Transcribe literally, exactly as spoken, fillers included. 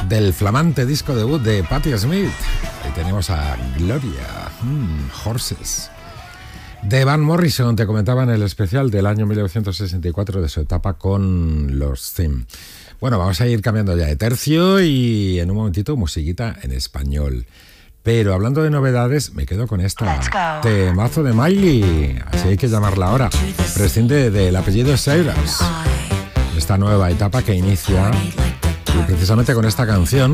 del flamante disco debut de Patti Smith. Ahí tenemos a Gloria, mm, Horses. De Van Morrison, te comentaba en el especial del año mil novecientos sesenta y cuatro de su etapa con los Them. Bueno, vamos a ir cambiando ya de tercio y en un momentito musiquita en español. Pero hablando de novedades, me quedo con esta temazo de Miley, así hay que llamarla ahora. Prescinde del apellido Cyrus. Esta nueva etapa que inicia y precisamente con esta canción